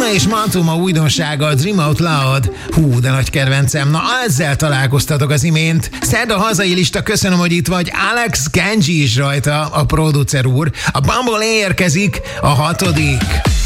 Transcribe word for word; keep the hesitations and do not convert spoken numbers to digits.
és Matuma újdonsága, a Dream Out Loud. Hú, de nagy kedvencem. Na, ezzel találkoztatok az imént. Szedd a hazai lista, köszönöm, hogy itt vagy. Alex Ganji is rajta, a producer úr. A Bumble érkezik, a hatodik.